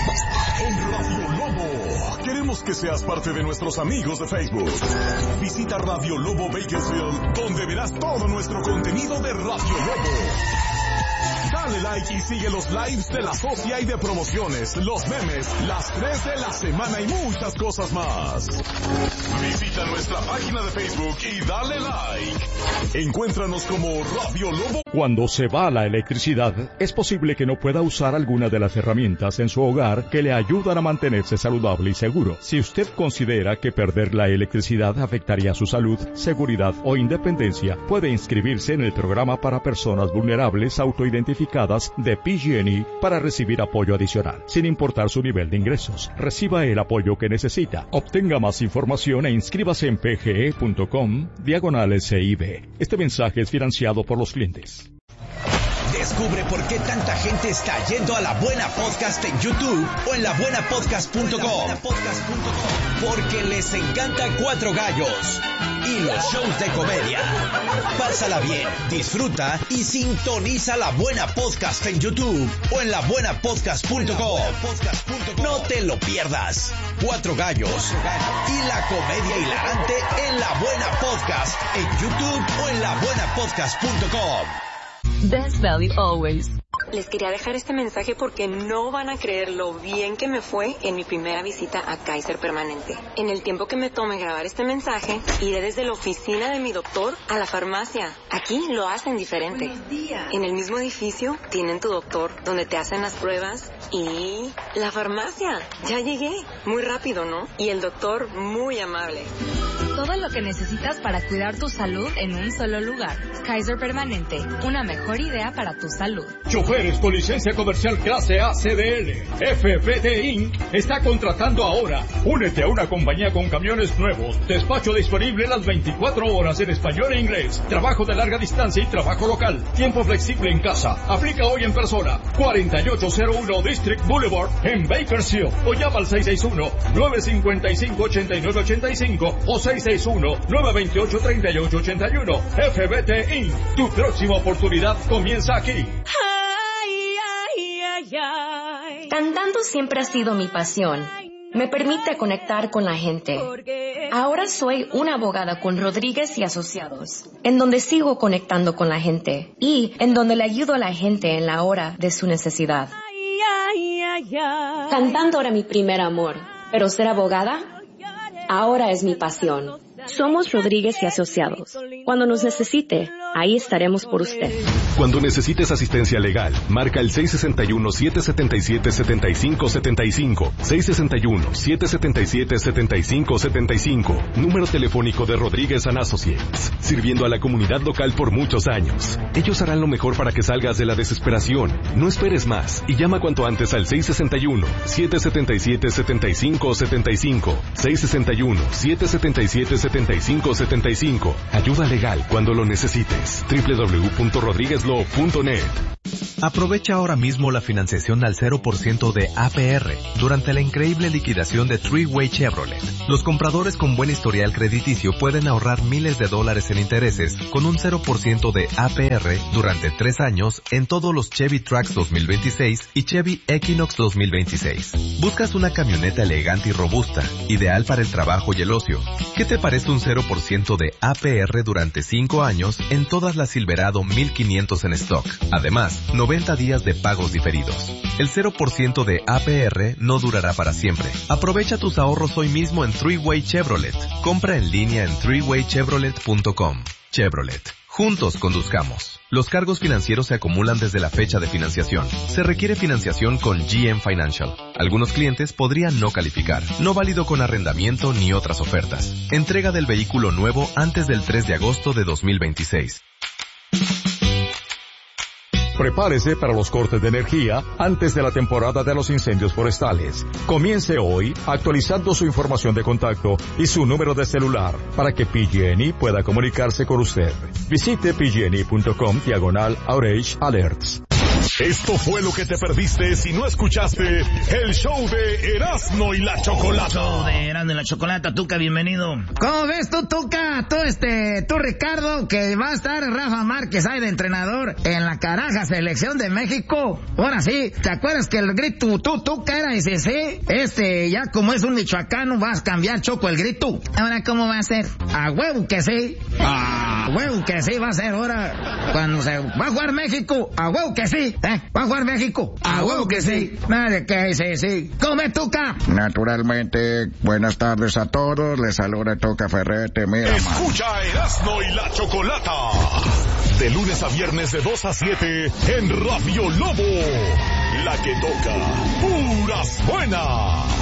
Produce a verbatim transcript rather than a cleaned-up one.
En Radio Lobo, queremos que seas parte de nuestros amigos de Facebook. Visita Radio Lobo Bakersfield, donde verás todo nuestro contenido de Radio Lobo. Dale like y sigue los lives de la socia y de promociones, los memes, las tres de la semana y muchas cosas más. Visita nuestra página de Facebook y dale like. Encuéntranos como Radio Lobo. Cuando se va la electricidad, es posible que no pueda usar alguna de las herramientas en su hogar que le ayudan a mantenerse saludable y seguro. Si usted considera que perder la electricidad afectaría su salud, seguridad o independencia, puede inscribirse en el programa para personas vulnerables autoidentificadas de P G and E para recibir apoyo adicional, sin importar su nivel de ingresos. Reciba el apoyo que necesita. Obtenga más información e inscríbase en pge.com diagonal S I B. Este mensaje es financiado por los clientes. Descubre por qué tanta gente está yendo a La Buena Podcast en YouTube o en la buena podcast punto com. Porque les encanta Cuatro Gallos y los shows de comedia. Pásala bien, disfruta y sintoniza La Buena Podcast en YouTube o en la buena podcast punto com. No te lo pierdas. Cuatro Gallos y la comedia hilarante en La Buena Podcast en YouTube o en la buena podcast punto com. Best value always. Les quería dejar este mensaje porque no van a creer lo bien que me fue en mi primera visita a Kaiser Permanente. En el tiempo que me tome grabar este mensaje, iré desde la oficina de mi doctor a la farmacia. Aquí lo hacen diferente. Buenos días. En el mismo edificio tienen tu doctor, donde te hacen las pruebas, y la farmacia. Ya llegué. Muy rápido, ¿no? Y el doctor muy amable. Todo lo que necesitas para cuidar tu salud en un solo lugar. Kaiser Permanente, una mejor idea para tu salud. Choferes con licencia comercial clase A C D L, F P T Incorporated está contratando ahora. Únete a una compañía con camiones nuevos, despacho disponible las veinticuatro horas en español e inglés, trabajo de larga distancia y trabajo local, tiempo flexible en casa. Aplica hoy en persona. cuarenta y ocho cero uno District Boulevard en Bakersfield o llama al seis seis uno, nueve cinco cinco, ocho nueve ocho cinco o seis seis uno, nueve dos ocho, tres ocho ocho uno. F B T Incorporated. Tu próxima oportunidad comienza aquí. Cantando siempre ha sido mi pasión. Me permite conectar con la gente. Ahora soy una abogada con Rodríguez y Asociados, en donde sigo conectando con la gente y en donde le ayudo a la gente en la hora de su necesidad. Cantando era mi primer amor, pero ser abogada ahora es mi pasión. Somos Rodríguez y Asociados. Cuando nos necesite, ahí estaremos por usted. Cuando necesites asistencia legal, marca el seis seis uno, siete siete siete, siete cinco siete cinco, seis seis uno, siete siete siete, siete cinco siete cinco, número telefónico de Rodríguez and Associates, sirviendo a la comunidad local por muchos años. Ellos harán lo mejor para que salgas de la desesperación. No esperes más y llama cuanto antes al seis seis uno, siete siete siete, siete cinco siete cinco, seis seis uno, siete siete siete, siete cinco siete cinco. Ayuda legal cuando lo necesites. doble u doble u doble u punto rodríguez law punto net. Aprovecha ahora mismo la financiación al cero por ciento de A P R durante la increíble liquidación de Three-Way Chevrolet. Los compradores con buen historial crediticio pueden ahorrar miles de dólares en intereses con un cero por ciento de A P R durante tres años en todos los Chevy Trax dos mil veintiséis y Chevy Equinox dos mil veintiséis. ¿Buscas una camioneta elegante y robusta, ideal para el trabajo y el ocio? ¿Qué te parece un cero por ciento de A P R durante cinco años en todas las Silverado mil quinientos en stock? Además, noventa días de pagos diferidos. El cero por ciento de A P R no durará para siempre. Aprovecha tus ahorros hoy mismo en Three-Way Chevrolet. Compra en línea en three way chevrolet punto com. Chevrolet. Juntos conduzcamos. Los cargos financieros se acumulan desde la fecha de financiación. Se requiere financiación con G M Financial. Algunos clientes podrían no calificar. No válido con arrendamiento ni otras ofertas. Entrega del vehículo nuevo antes del tres de agosto de dos mil veintiséis. Prepárese para los cortes de energía antes de la temporada de los incendios forestales. Comience hoy actualizando su información de contacto y su número de celular para que P G and E pueda comunicarse con usted. Visite P G and E punto com diagonal Outage Alerts. Esto fue lo que te perdiste si no escuchaste el show de Erasmo y la Chocolata. Show de Erasmo y la Chocolata. Tuca, bienvenido. ¿Cómo ves tú, Tuca? Tú, este, tú, Ricardo, que va a estar Rafa Márquez ahí de entrenador en la caraja selección de México. Ahora sí, ¿te acuerdas que el grito tú, Tuca, era ese, sí? Este, ya como es un michoacano, vas a cambiar, Choco, el grito. ¿Ahora cómo va a ser? A huevo que sí. A huevo que sí va a ser ahora cuando se va a jugar México. A huevo que sí. ¿Eh? ¿Va a jugar México? A huevo que sí. Nada que sí, sí. Come, Tuca. Naturalmente, buenas tardes a todos. Les saluda Tuca Ferretti. Mira, escucha a Erasmo y la Chocolata. De lunes a viernes de dos a siete en Radio Lobo. La que toca puras buenas.